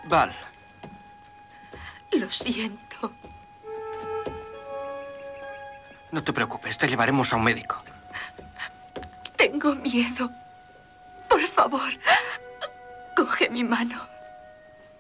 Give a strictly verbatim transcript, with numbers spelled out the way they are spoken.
Val. Lo siento. No te preocupes, te llevaremos a un médico. Tengo miedo. Por favor, coge mi mano.